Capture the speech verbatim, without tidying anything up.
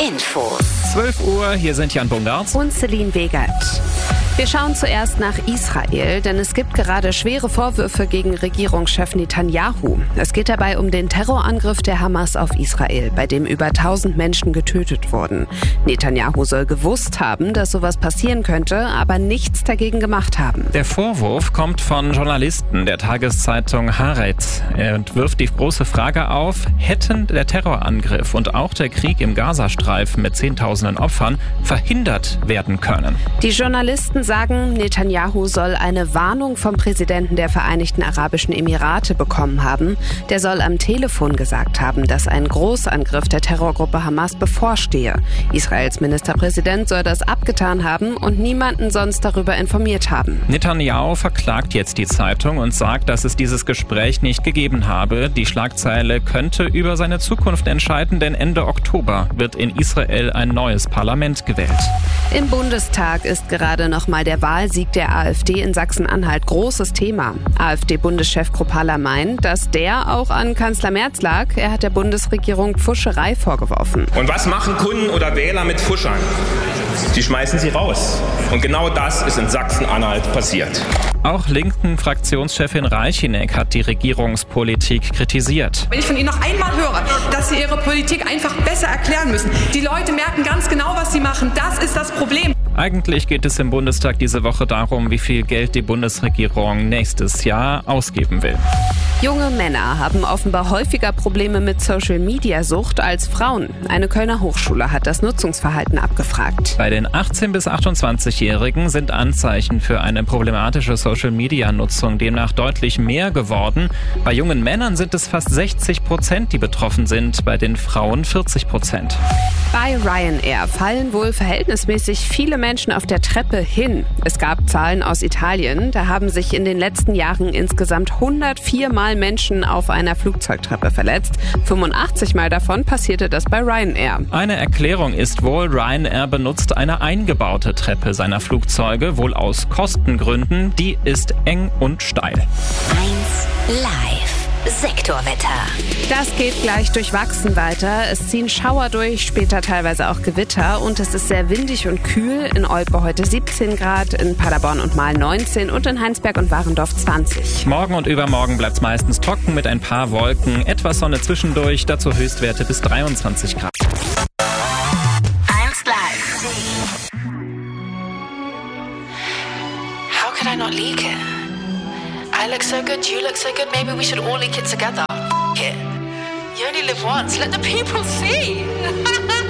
Infos. zwölf Uhr, hier sind Jan Bungartz und Celine Wegert. Wir schauen zuerst nach Israel, denn es gibt gerade schwere Vorwürfe gegen Regierungschef Netanyahu. Es geht dabei um den Terrorangriff der Hamas auf Israel, bei dem über tausend Menschen getötet wurden. Netanyahu soll gewusst haben, dass sowas passieren könnte, aber nichts dagegen gemacht haben. Der Vorwurf kommt von Journalisten der Tageszeitung Haaretz. Er wirft die große Frage auf, hätten der Terrorangriff und auch der Krieg im Gazastreifen mit zehntausenden Opfern verhindert werden können? Die Journalisten sagen, Netanyahu soll eine Warnung vom Präsidenten der Vereinigten Arabischen Emirate bekommen haben. Der soll am Telefon gesagt haben, dass ein Großangriff der Terrorgruppe Hamas bevorstehe. Israels Ministerpräsident soll das abgetan haben und niemanden sonst darüber informiert haben. Netanyahu verklagt jetzt die Zeitung und sagt, dass es dieses Gespräch nicht gegeben habe. Die Schlagzeile könnte über seine Zukunft entscheiden, denn Ende Oktober wird in Israel ein neues Parlament gewählt. Im Bundestag ist gerade noch mal der Wahlsieg der AfD in Sachsen-Anhalt großes Thema. AfD-Bundeschef Kropala meint, dass der auch an Kanzler Merz lag. Er hat der Bundesregierung Pfuscherei vorgeworfen. Und was machen Kunden oder Wähler mit Pfuschern? Sie schmeißen sie raus. Und genau das ist in Sachsen-Anhalt passiert. Auch linken Fraktionschefin Reichinek hat die Regierungspolitik kritisiert. Wenn ich von Ihnen noch einmal höre, dass Sie Ihre Politik einfach besser erklären müssen. Die Leute merken ganz genau, was Sie machen. Das ist das Problem. Eigentlich geht es im Bundestag diese Woche darum, wie viel Geld die Bundesregierung nächstes Jahr ausgeben will. Junge Männer haben offenbar häufiger Probleme mit Social-Media-Sucht als Frauen. Eine Kölner Hochschule hat das Nutzungsverhalten abgefragt. Bei den achtzehn- bis achtundzwanzigjährigen sind Anzeichen für eine problematische Social-Media-Nutzung demnach deutlich mehr geworden. Bei jungen Männern sind es fast sechzig Prozent, die betroffen sind, bei den Frauen vierzig Prozent. Bei Ryanair fallen wohl verhältnismäßig viele Menschen auf der Treppe hin. Es gab Zahlen aus Italien, da haben sich in den letzten Jahren insgesamt hundertvier Mal Menschen auf einer Flugzeugtreppe verletzt. fünfundachtzig Mal davon passierte das bei Ryanair. Eine Erklärung ist wohl, Ryanair benutzt eine eingebaute Treppe seiner Flugzeuge, wohl aus Kostengründen. Die ist eng und steil. eins Live. Sektorwetter. Das geht gleich durchwachsen weiter. Es ziehen Schauer durch, später teilweise auch Gewitter und es ist sehr windig und kühl. In Olpe heute siebzehn Grad, in Paderborn und Mahl neunzehn und in Heinsberg und Warendorf zwanzig. Morgen und übermorgen bleibt es meistens trocken mit ein paar Wolken, etwas Sonne zwischendurch, dazu Höchstwerte bis dreiundzwanzig Grad. eins Live. How could I not leak it? I look so good, you look so good, maybe we should all leak it together. F it. You only live once, let the people see.